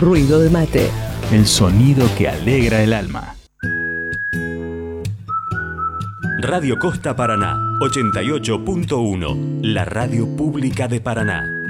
ruido de mate. El sonido que alegra el alma. Radio Costa Paraná, 88.1, la radio pública de Paraná.